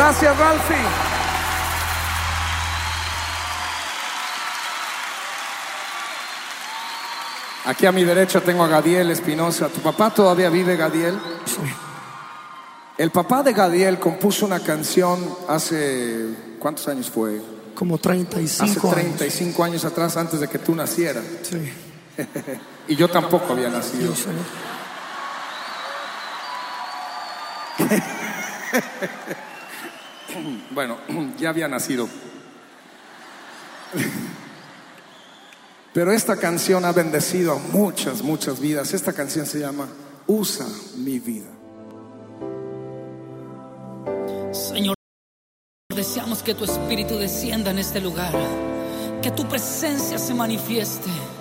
Gracias, Ralphie. Aquí a mi derecha tengo a Gadiel Espinosa. ¿Tu papá todavía vive, Gadiel? Sí. El papá de Gadiel compuso una canción hace... ¿cuántos años fue? Como 35 hace años. 35 años atrás, antes de que tú nacieras. Sí. Y yo tampoco había nacido. Sí, Bueno, ya había nacido. Pero esta canción ha bendecido a muchas, muchas vidas. Esta canción se llama Usa mi vida. Señor, deseamos que tu espíritu descienda en este lugar, que tu presencia se manifieste.